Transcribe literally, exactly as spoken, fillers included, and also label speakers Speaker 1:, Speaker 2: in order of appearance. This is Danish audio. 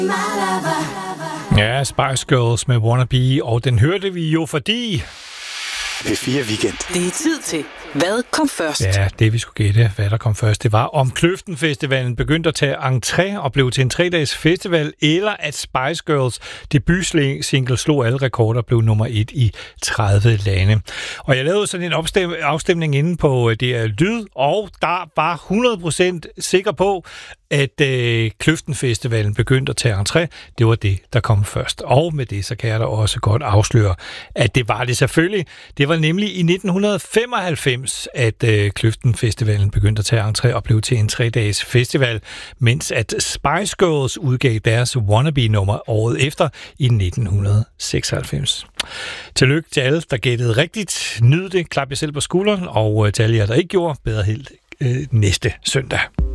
Speaker 1: Ja, Spice Girls med Wannabe, og den hørte vi jo fordi...
Speaker 2: P fire Weekend.
Speaker 3: Det er tid til, hvad kom først?
Speaker 1: Ja, det vi skulle gætte, hvad der kom først, det var om Kløften Festivalen begyndte at tage entré og blev til en tre-dages festival, eller at Spice Girls debutsingle slog alle rekorder og blev nummer et i tredive lande. Og jeg lavede sådan en opstem- afstemning inde på D R Lyd, og der var hundrede procent sikker på, at øh, Kløften Festivalen begyndte at tage entré. Det var det, der kom først. Og med det, så kan jeg da også godt afsløre, at det var det selvfølgelig. Det var nemlig i nitten femoghalvfems, at øh, Kløften Festivalen begyndte at tage entré og blev til en tre-dages festival, mens at Spice Girls udgav deres Wannabe-nummer året efter i nitten seksoghalvfems. Tillykke til alle, der gættede rigtigt. Nyd det, klap jer selv på skulderen, og øh, til alle jer, der ikke gjorde, bedre helt øh, næste søndag.